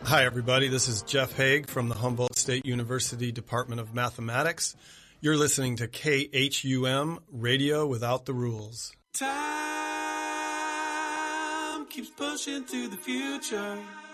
Hi, everybody. This is Jeff Haig from the Humboldt State University Department of Mathematics. You're listening to KHUM Radio Without the Rules. Time keeps pushing to the future.